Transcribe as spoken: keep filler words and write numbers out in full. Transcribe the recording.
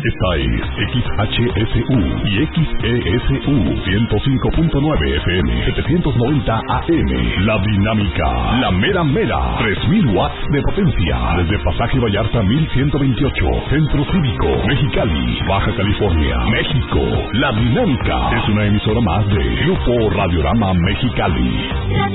Esta es X H S U y X E S U ciento cinco punto nueve F M, setecientos noventa A M. La Dinámica, la mera mera, tres mil watts de potencia. Desde Pasaje Vallarta mil ciento veintiocho, Centro Cívico, Mexicali, Baja California, México. La Dinámica es una emisora más de Grupo Radiorama Mexicali.